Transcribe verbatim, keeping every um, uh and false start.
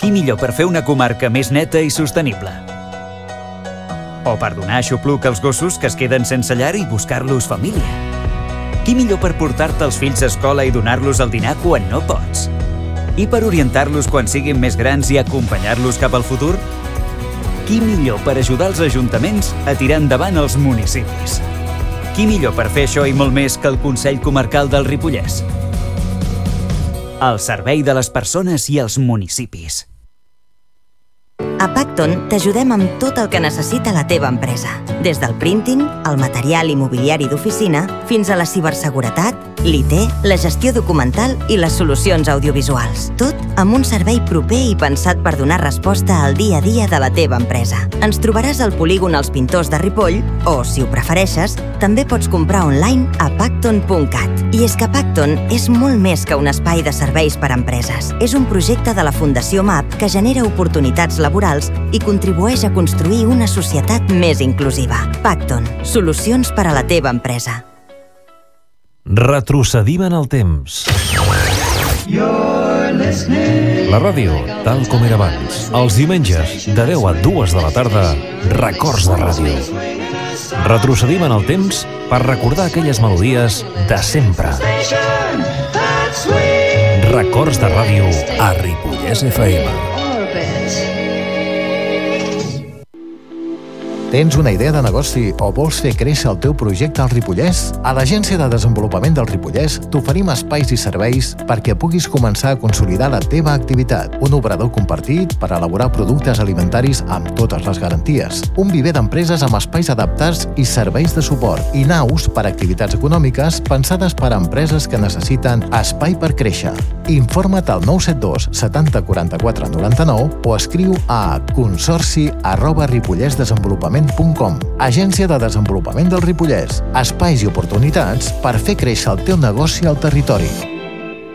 Qui millor per fer una comarca més neta i sostenible? O per donar aixopluc als gossos que es queden sense llar i buscar-los família? Qui millor per portar-te els fills a escola i donar-los el dinar quan no pots? I per orientar-los quan siguin més grans i acompanyar-los cap al futur? Qui millor per ajudar els ajuntaments a tirar endavant els municipis? Qui millor per fer això i molt més que el Consell Comarcal del Ripollès? Al servei de les persones i els municipis. A Pacton t'ajudem amb tot el que necessita la teva empresa. Des del printing, el material immobiliari d'oficina, fins a la ciberseguretat, l'I T, la gestió documental i les solucions audiovisuals. Tot amb un servei proper i pensat per donar resposta al dia a dia de la teva empresa. Ens trobaràs al polígon Els Pintors de Ripoll o, si ho prefereixes, també pots comprar online a pacton punt cat. I és que Pacton és molt més que un espai de serveis per a empreses. És un projecte de la Fundació M A P que genera oportunitats laborals i contribueix a construir una societat més inclusiva. Pacton. Solucions per a la teva empresa. Retrocedim en el temps. La ràdio, tal com era abans. Els diumenges, de deu a dues de la tarda, Records de Ràdio. Retrocedim en el temps per recordar aquelles melodies de sempre. Records de Ràdio a Ripollès F M. Tens una idea de negoci o vols fer créixer el teu projecte al Ripollès? A l'Agència de Desenvolupament del Ripollès t'oferim espais i serveis perquè puguis començar a consolidar la teva activitat. Un obrador compartit per elaborar productes alimentaris amb totes les garanties. Un viver d'empreses amb espais adaptats i serveis de suport. I naus per activitats econòmiques pensades per a empreses que necessiten espai per créixer. Informa't al nou set dos setanta quaranta-quatre noranta-nou o escriu a consorci arroba ripollèsdesenvolupament punt com. Agència de Desenvolupament del Ripollès. Espais i oportunitats per fer créixer el teu negoci al territori.